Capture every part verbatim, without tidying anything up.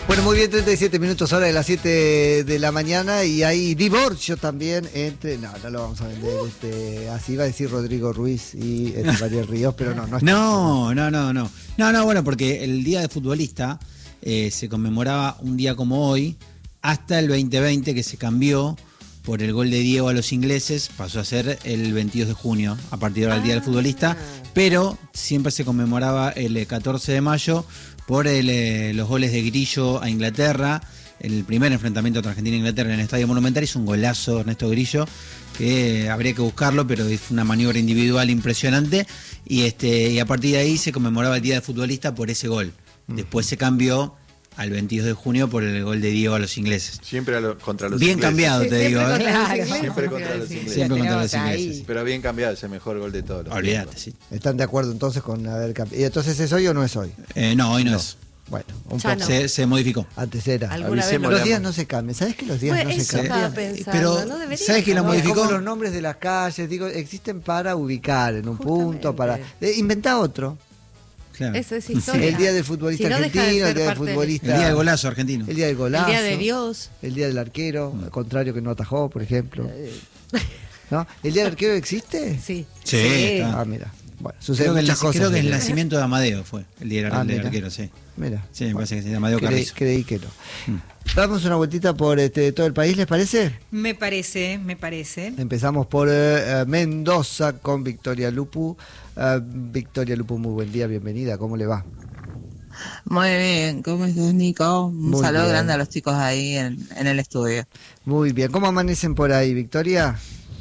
Bueno, muy bien, treinta y siete minutos, hora de las siete de la mañana, y hay divorcio también entre... No, no lo vamos a vender, este, así iba a decir Rodrigo Ruiz y este, María Ríos, pero no, no es No, no, no, no. No, no, bueno, porque el Día de Futbolista eh, se conmemoraba un día como hoy, hasta el veinte veinte, que se cambió por el gol de Diego a los ingleses, pasó a ser el veintidós de junio, a partir de ahora el Día del Futbolista, pero siempre se conmemoraba el catorce de mayo por el, eh, los goles de Grillo a Inglaterra. El primer enfrentamiento entre Argentina e Inglaterra en el Estadio Monumental hizo un golazo Ernesto Grillo, que eh, habría que buscarlo, pero es una maniobra individual impresionante, y, este, y a partir de ahí se conmemoraba el Día del Futbolista por ese gol. Después se cambió al veintidós de junio por el gol de Diego a los ingleses. Siempre a lo, contra los bien ingleses. cambiado, Sí, te digo. siempre ¿eh? contra los ingleses. Siempre contra los ingleses. Siempre contra los Tenemos ingleses. ahí. Pero bien cambiado, es el mejor gol de todos los Olvídate, tiempos. sí. ¿Están de acuerdo entonces con haber cambiado? ¿Y entonces es hoy o no es hoy? Eh, no, hoy no, No. es. Bueno, un Ya poco. no. Se, se modificó. Antes era. ¿Alguna vez Avisemos lo- Los días no se cambian. ¿Sabes que los días Bueno, no se eso estaba cambian? pensando, Pero, no debería. ¿sabes quién lo No, modificó? como los nombres de las calles, digo, existen para ubicar en un Justamente. punto, para... Eh, inventa otro. Claro. Eso es historia. El día del futbolista Si no, deja de argentino, ser el día del parte del- futbolista... El día del golazo argentino. El día del golazo. El día de Dios. El día del arquero, al contrario que no atajó, por ejemplo. ¿No? ¿El día del arquero existe? Sí. Sí, está. Ah, mira. Bueno, suceden Creo que, el, muchas cosas. creo que en el el- nacimiento de Amadeo fue el día del, Ah, del mira. arquero, sí. Mira. Sí, me parece que se llama Amadeo Creí, Carrizo. creí que no. Damos una vueltita por este, todo el país, ¿les parece? Me parece, me parece. Empezamos por eh, Mendoza con Victoria Lupu. Eh, Victoria Lupu, muy buen día, bienvenida, ¿cómo le va? Muy bien, ¿cómo estás, Nico? Un Muy saludo bien. grande a los chicos ahí en, en el estudio. Muy bien, ¿cómo amanecen por ahí, Victoria?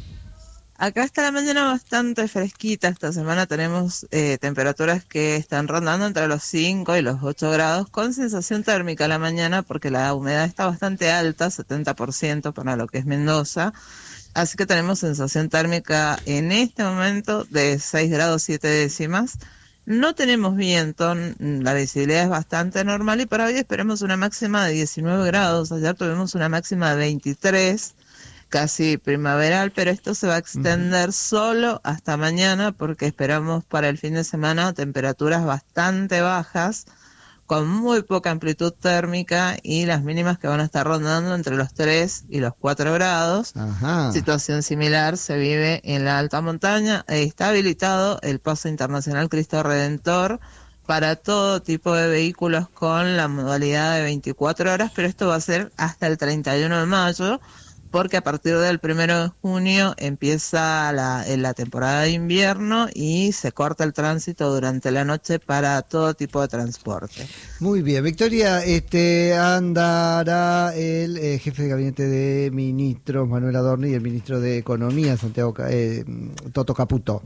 Acá está la mañana bastante fresquita. Esta semana tenemos eh, temperaturas que están rondando entre los cinco y los ocho grados, con sensación térmica a la mañana porque la humedad está bastante alta, setenta por ciento para lo que es Mendoza. Así que tenemos sensación térmica en este momento de seis grados siete décimas. No tenemos viento, la visibilidad es bastante normal y para hoy esperamos una máxima de diecinueve grados. Ayer tuvimos una máxima de veintitrés, casi primaveral, pero esto se va a extender uh-huh. solo hasta mañana porque esperamos para el fin de semana temperaturas bastante bajas, con muy poca amplitud térmica y las mínimas que van a estar rondando entre los tres y los cuatro grados. Ajá. Situación similar se vive en la alta montaña. Está habilitado el paso internacional Cristo Redentor para todo tipo de vehículos con la modalidad de veinticuatro horas, pero esto va a ser hasta el treinta y uno de mayo, porque a partir del primero de junio empieza la, la temporada de invierno y se corta el tránsito durante la noche para todo tipo de transporte. Muy bien, Victoria, este andará el eh, jefe de gabinete de ministros, Manuel Adorni, y el ministro de Economía, Santiago eh, Toto Caputo.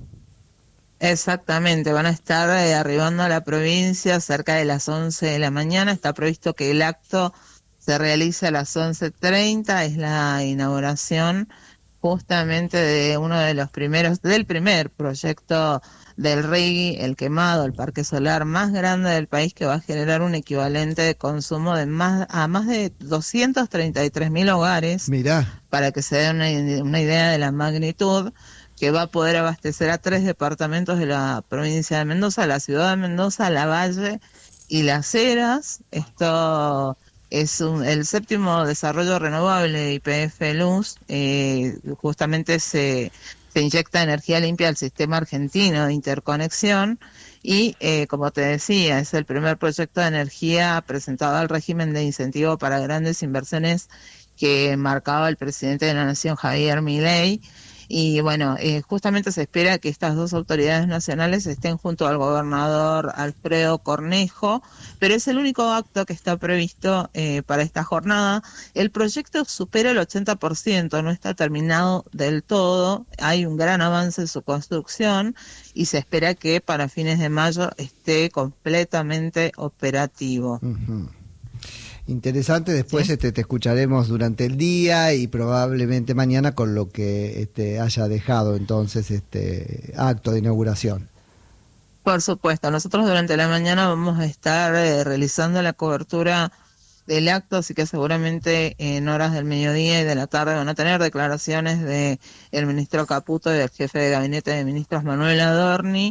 Exactamente, van a estar eh, arribando a la provincia cerca de las once de la mañana. Está previsto que el acto se realiza a las once treinta, es la inauguración justamente de uno de los primeros, del primer proyecto del R I G I, el quemado, el parque solar más grande del país, que va a generar un equivalente de consumo de más a más de doscientos treinta y tres mil hogares. Mirá. Para que se den una, una idea de la magnitud, que va a poder abastecer a tres departamentos de la provincia de Mendoza, la ciudad de Mendoza, La Valle y Las Heras. Esto es un, el séptimo desarrollo renovable de Y P F Luz. Eh, justamente se, se inyecta energía limpia al sistema argentino de interconexión y, eh, como te decía, es el primer proyecto de energía presentado al régimen de incentivo para grandes inversiones que marcaba el presidente de la Nación, Javier Milei. Y bueno, eh, justamente se espera que estas dos autoridades nacionales estén junto al gobernador Alfredo Cornejo, pero es el único acto que está previsto eh, para esta jornada. El proyecto supera el ochenta por ciento, no está terminado del todo, hay un gran avance en su construcción y se espera que para fines de mayo esté completamente operativo. Uh-huh. Interesante, después ¿Sí? este, te escucharemos durante el día y probablemente mañana con lo que este, haya dejado entonces este acto de inauguración. Por supuesto, nosotros durante la mañana vamos a estar eh, realizando la cobertura del acto, así que seguramente en horas del mediodía y de la tarde van a tener declaraciones de el ministro Caputo y del jefe de gabinete de ministros Manuel Adorni,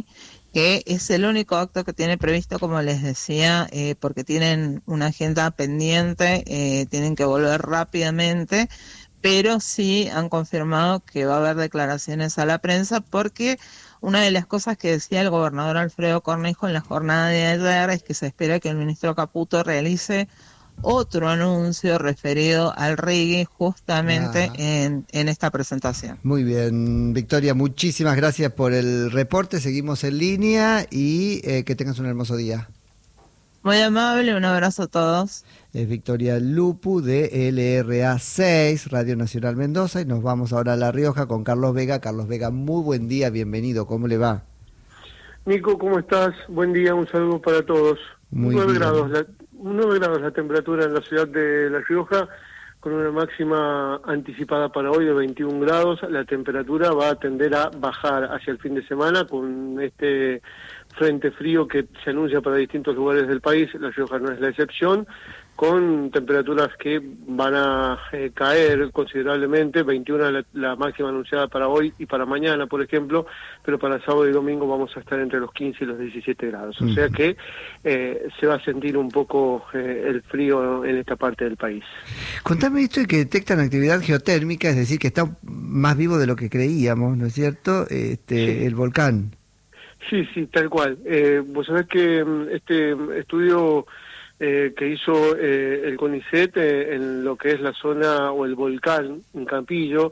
que es el único acto que tiene previsto, como les decía, eh, porque tienen una agenda pendiente, eh, tienen que volver rápidamente, pero sí han confirmado que va a haber declaraciones a la prensa, porque una de las cosas que decía el gobernador Alfredo Cornejo en la jornada de ayer es que se espera que el ministro Caputo realice otro anuncio referido al reggae justamente Ah. en, en esta presentación. Muy bien, Victoria, muchísimas gracias por el reporte. Seguimos en línea y eh, que tengas un hermoso día. Muy amable, un abrazo a todos. Es Victoria Lupu de L R A seis, Radio Nacional Mendoza, y nos vamos ahora a La Rioja con Carlos Vega. Carlos Vega, muy buen día, bienvenido, ¿cómo le va? Nico, ¿cómo estás? Buen día, un saludo para todos. Muy nueve bien. grados, la, nueve grados la temperatura en la ciudad de La Rioja, con una máxima anticipada para hoy de veintiún grados. La temperatura va a tender a bajar hacia el fin de semana con este frente frío que se anuncia para distintos lugares del país. La Rioja no es la excepción, con temperaturas que van a eh, caer considerablemente, veintiuno la, la máxima anunciada para hoy y para mañana, por ejemplo, pero para sábado y domingo vamos a estar entre los quince y los diecisiete grados, o sea que eh, se va a sentir un poco eh, el frío en esta parte del país. Contame esto de que detectan actividad geotérmica, es decir, que está más vivo de lo que creíamos, ¿no es cierto? Este, Sí. El volcán. Sí, sí, tal cual. Eh, vos sabés que mm, este estudio eh, que hizo eh, el CONICET eh, en lo que es la zona o el volcán en Campillo,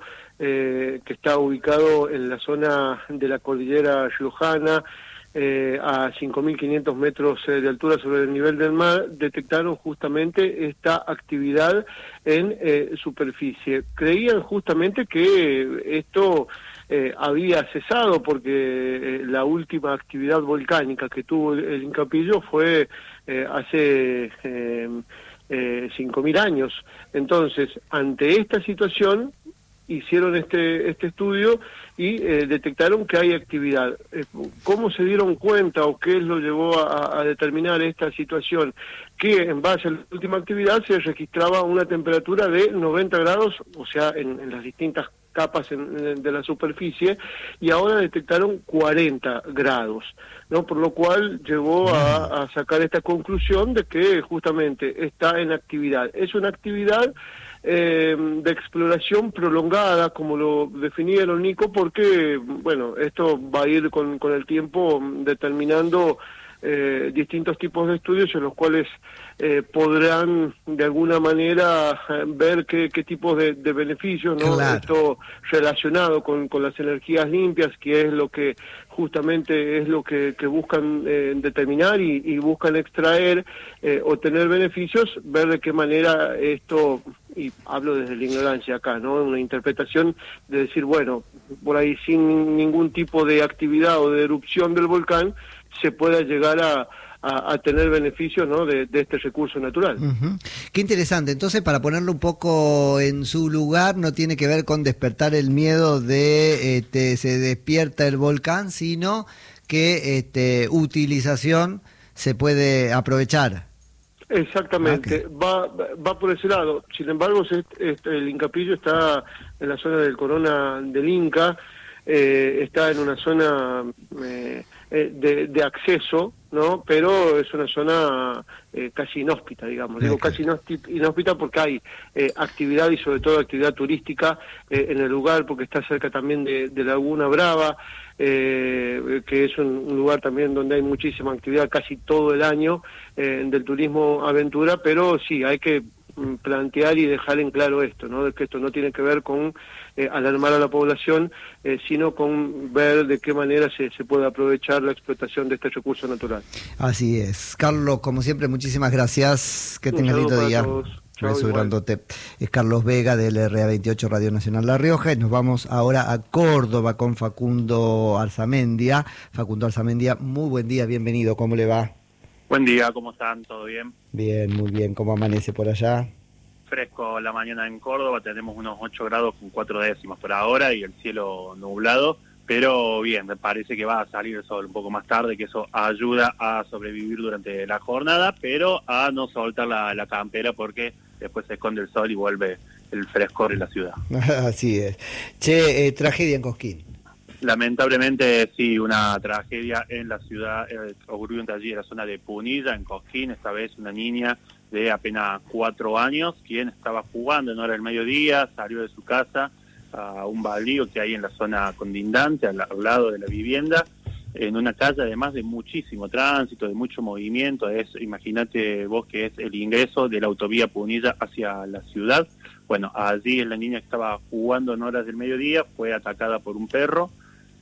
eh, que está ubicado en la zona de la cordillera riojana, eh, a cinco mil quinientos metros eh, de altura sobre el nivel del mar, detectaron justamente esta actividad en eh, superficie. Creían justamente que esto eh, había cesado porque eh, la última actividad volcánica que tuvo el, el Incapillo fue eh, hace eh, eh, cinco mil años. Entonces, ante esta situación, hicieron este este estudio y eh, detectaron que hay actividad. Eh, ¿Cómo se dieron cuenta o qué lo llevó a, a determinar esta situación? Que en base a la última actividad se registraba una temperatura de noventa grados, o sea, en, en las distintas capas en, en, de la superficie, y ahora detectaron cuarenta grados, ¿no? Por lo cual llevó a, a sacar esta conclusión de que justamente está en actividad. Es una actividad Eh, de exploración prolongada, como lo definieron, Nico, porque, bueno, esto va a ir con, con el tiempo determinando eh, distintos tipos de estudios en los cuales eh, podrán de alguna manera ver qué, qué tipos de, de beneficios, ¿no? Claro. Esto relacionado con, con las energías limpias, que es lo que justamente es lo que, que buscan eh, determinar y, y buscan extraer, eh, obtener beneficios, ver de qué manera esto, y hablo desde la ignorancia acá, ¿no? Una interpretación de decir, bueno, por ahí sin ningún tipo de actividad o de erupción del volcán, se pueda llegar a, a, a tener beneficios, ¿no? de, de este recurso natural. Uh-huh. Qué interesante. Entonces, para ponerlo un poco en su lugar, no tiene que ver con despertar el miedo de este, se despierta el volcán, sino que este, utilización se puede aprovechar. Exactamente, Okay. va va por ese lado. Sin embargo, se, este, el Incapillo está en la zona del Corona del Inca, eh, está en una zona eh, eh, de, de acceso, ¿no? Pero es una zona eh, casi inhóspita, digamos. Digo Okay. casi inhóspita, inhóspita porque hay eh, actividad y sobre todo actividad turística eh, en el lugar, porque está cerca también de, de Laguna Brava, eh, que es un, un lugar también donde hay muchísima actividad casi todo el año eh, del turismo aventura, pero sí, hay que mm, plantear y dejar en claro esto, ¿no? De que esto no tiene que ver con eh, alarmar a la población, eh, sino con ver de qué manera se, se puede aprovechar la explotación de este recurso natural. Así es. Carlos, como siempre, muchísimas gracias. Que Un tengas saludo lindo para día. todos. Chao, Beso igual. grandote. Es Carlos Vega de L R A veintiocho Radio Nacional La Rioja y nos vamos ahora a Córdoba con Facundo Arzamendia. Facundo Arzamendia, muy buen día, bienvenido, ¿cómo le va? Buen día, ¿cómo están? ¿Todo bien? Bien, muy bien, ¿cómo amanece por allá? Fresco la mañana en Córdoba, tenemos unos ocho grados con cuatro décimas por ahora y el cielo nublado, pero bien, me parece que va a salir el sol un poco más tarde, que eso ayuda a sobrevivir durante la jornada, pero a no soltar la, la campera porque después se esconde el sol y vuelve el frescor en la ciudad. Así es. Che, eh, tragedia en Cosquín. Lamentablemente, sí, una tragedia en la ciudad, eh, ocurrió allí en la zona de Punilla, en Cosquín, esta vez una niña de apenas cuatro años, quien estaba jugando en hora del mediodía, salió de su casa a un baldío que hay en la zona condindante, al, al lado de la vivienda, en una calle además de muchísimo tránsito, de mucho movimiento. Es, imagínate vos que es el ingreso de la autovía Punilla hacia la ciudad. Bueno, allí la niña que estaba jugando en horas del mediodía fue atacada por un perro,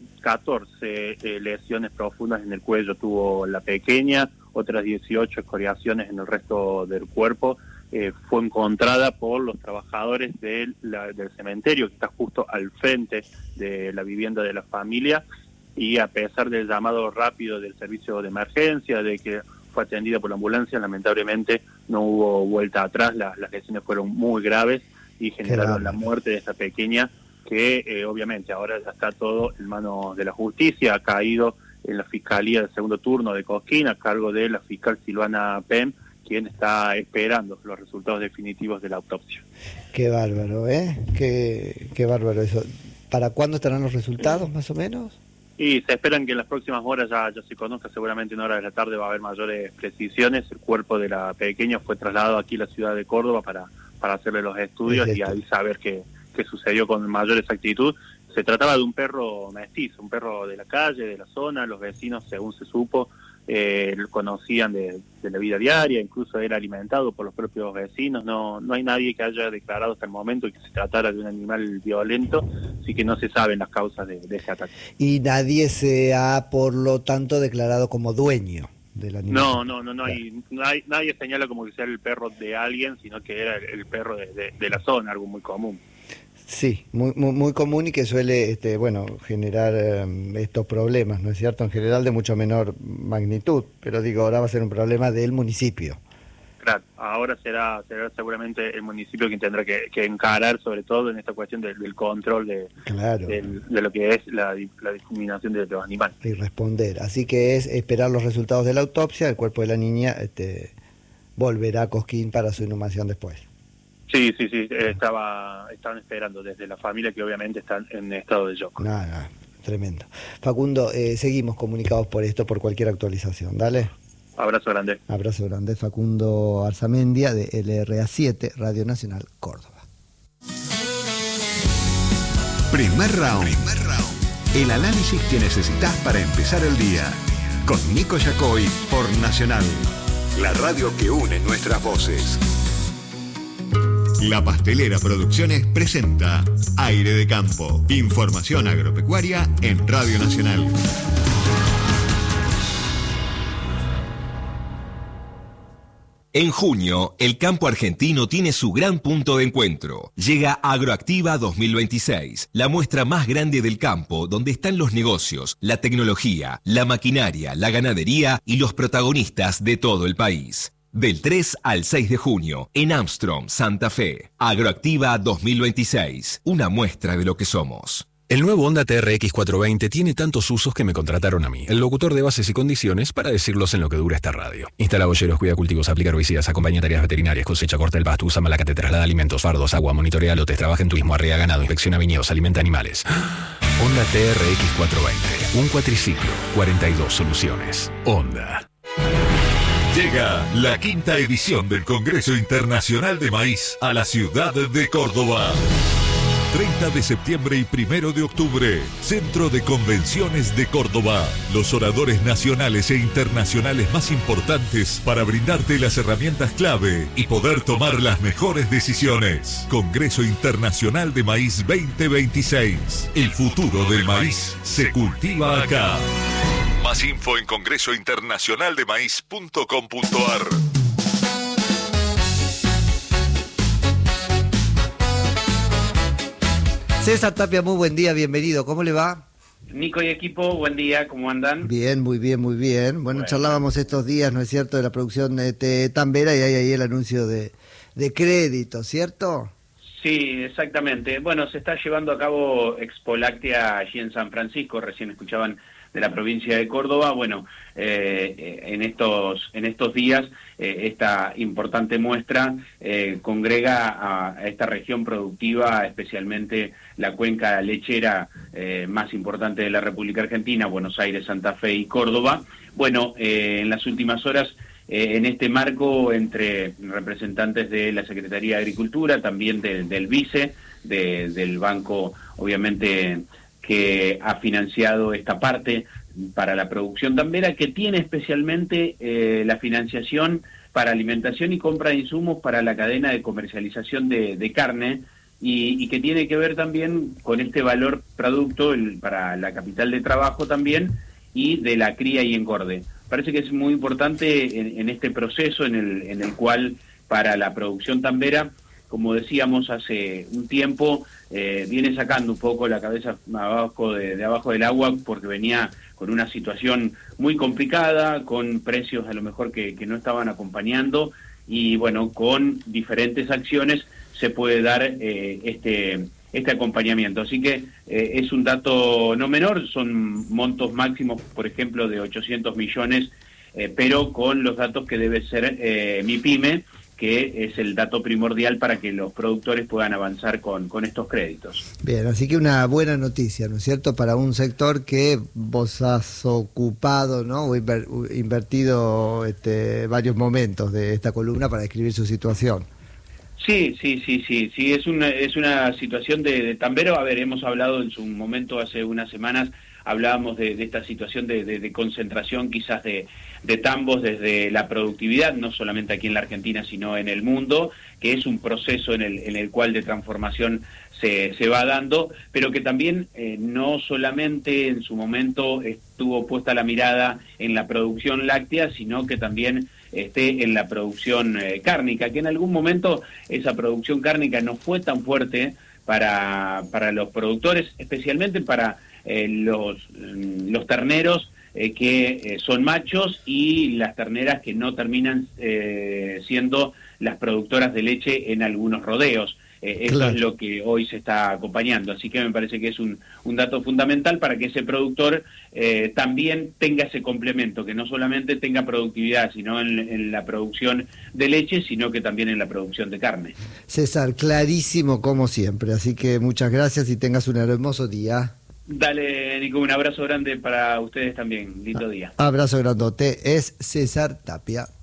catorce eh, lesiones profundas en el cuello tuvo la pequeña, otras dieciocho escoriaciones en el resto del cuerpo. Eh, fue encontrada por los trabajadores del, la, del cementerio que está justo al frente de la vivienda de la familia, y a pesar del llamado rápido del servicio de emergencia, de que fue atendida por la ambulancia, lamentablemente no hubo vuelta atrás. Las, las lesiones fueron muy graves y generaron la muerte de esta pequeña, que eh, obviamente ahora ya está todo en manos de la justicia. Ha caído en la Fiscalía del Segundo Turno de Cosquín, a cargo de la fiscal Silvana Pem, quien está esperando los resultados definitivos de la autopsia. Qué bárbaro, ¿eh? Qué, qué bárbaro eso. ¿Para cuándo estarán los resultados, más o menos? Y se esperan que en las próximas horas ya, ya se conozca, seguramente en horas de la tarde va a haber mayores precisiones. El cuerpo de la pequeña fue trasladado aquí a la ciudad de Córdoba para, para hacerle los estudios y ahí saber qué, qué sucedió con mayor exactitud. Se trataba de un perro mestizo, un perro de la calle, de la zona. Los vecinos, según se supo, eh, lo conocían de, de la vida diaria, incluso era alimentado por los propios vecinos. No, no hay nadie que haya declarado hasta el momento que se tratara de un animal violento, así que no se saben las causas de, de ese ataque. Y nadie se ha, por lo tanto, declarado como dueño del animal. No, no, no, no hay, no hay, nadie señala como que sea el perro de alguien, sino que era el, el perro de, de, de la zona, algo muy común. Sí, muy, muy, muy común y que suele, este, bueno, generar eh, estos problemas, ¿no es cierto? En general de mucho menor magnitud, pero digo, ahora va a ser un problema del municipio. Claro, ahora será, será seguramente el municipio quien tendrá que, que encarar, sobre todo en esta cuestión de, del control de, claro. de, de lo que es la, la discriminación de los animales. Y responder. Así que es esperar los resultados de la autopsia. El cuerpo de la niña este, volverá a Cosquín para su inhumación después. Sí, sí, sí, estaba, estaban esperando desde la familia, que obviamente están en estado de shock. No, no, tremendo. Facundo, eh, seguimos comunicados por esto, por cualquier actualización. Dale. Abrazo grande. Abrazo grande. Facundo Arzamendia de L R A siete, Radio Nacional Córdoba. Primer round. Primer round. El análisis que necesitas para empezar el día. Con Nico Yacoy por Nacional. La radio que une nuestras voces. La Pastelera Producciones presenta Aire de Campo. Información agropecuaria en Radio Nacional. En junio, el campo argentino tiene su gran punto de encuentro. Llega Agroactiva dos mil veintiséis, la muestra más grande del campo, donde están los negocios, la tecnología, la maquinaria, la ganadería y los protagonistas de todo el país. Del tres al seis de junio, en Armstrong, Santa Fe. Agroactiva dos mil veintiséis, una muestra de lo que somos. El nuevo Honda T R X cuatrocientos veinte tiene tantos usos que me contrataron a mí, el locutor de bases y condiciones, para decirlos en lo que dura esta radio. Instala boyeros, cuida cultivos, aplica herbicidas, acompaña tareas veterinarias, cosecha, corta el pasto, usa malacate, traslada alimentos, fardos, agua, monitorea lotes, trabaja en turismo, arrea ganado, inspecciona viñedos, alimenta animales. Honda T R X cuatrocientos veinte, un cuatriciclo, cuarenta y dos soluciones. Honda. Llega la quinta edición del Congreso Internacional de Maíz a la ciudad de Córdoba. treinta de septiembre y primero de octubre, Centro de Convenciones de Córdoba. Los oradores nacionales e internacionales más importantes para brindarte las herramientas clave y poder tomar las mejores decisiones. Congreso Internacional de Maíz veinte veintiséis. El futuro del maíz se cultiva acá. Más info en congreso internacional de maíz punto com punto ar. César Tapia, muy buen día, bienvenido. ¿Cómo le va? Nico y equipo, buen día, ¿cómo andan? Bien, muy bien, muy bien. Bueno, bueno. charlábamos estos días, ¿no es cierto?, de la producción de Tambera y hay ahí el anuncio de, de crédito, ¿cierto? Sí, exactamente. Bueno, se está llevando a cabo Expo Láctea allí en San Francisco, recién escuchaban de la provincia de Córdoba. Bueno, eh, en estos en estos días eh, esta importante muestra eh, congrega a, a esta región productiva, especialmente la cuenca lechera eh, más importante de la República Argentina, Buenos Aires, Santa Fe y Córdoba. Bueno, eh, en las últimas horas, eh, en este marco, entre representantes de la Secretaría de Agricultura, también de, del Vice, de, del banco, obviamente, que ha financiado esta parte para la producción tambera, que tiene especialmente eh, la financiación para alimentación y compra de insumos para la cadena de comercialización de, de carne, y, y que tiene que ver también con este valor producto el, para la capital de trabajo también, y de la cría y engorde. Parece que es muy importante en, en este proceso en el, en el cual para la producción tambera, como decíamos hace un tiempo, eh, viene sacando un poco la cabeza abajo de, de abajo del agua, porque venía con una situación muy complicada, con precios a lo mejor que, que no estaban acompañando, y bueno, con diferentes acciones se puede dar eh, este, este acompañamiento. Así que eh, es un dato no menor, son montos máximos, por ejemplo, de ochocientos millones, eh, pero con los datos que debe ser eh, MIPYME, que es el dato primordial para que los productores puedan avanzar con, con estos créditos. Bien, así que una buena noticia, ¿no es cierto?, para un sector que vos has ocupado, ¿no?, o inver, invertido este, varios momentos de esta columna para describir su situación. Sí, sí, sí, sí, sí, es una, es una situación de, de tambero. A ver, hemos hablado en su momento, hace unas semanas, hablábamos de, de esta situación de, de, de concentración quizás de, de tambos desde la productividad, no solamente aquí en la Argentina, sino en el mundo, que es un proceso en el, en el cual de transformación se, se va dando, pero que también eh, no solamente en su momento estuvo puesta la mirada en la producción láctea, sino que también esté en la producción eh, cárnica, que en algún momento esa producción cárnica no fue tan fuerte para, para los productores, especialmente para eh, los, los terneros eh, que eh, son machos, y las terneras que no terminan eh, siendo las productoras de leche en algunos rodeos. Eh, eso claro. Es lo que hoy se está acompañando, así que me parece que es un, un dato fundamental para que ese productor eh, también tenga ese complemento, que no solamente tenga productividad, sino en, en la producción de leche, sino que también en la producción de carne. César, clarísimo como siempre, así que muchas gracias y tengas un hermoso día. Dale, Nico, un abrazo grande para ustedes también, lindo día. Abrazo grandote, es César Tapia.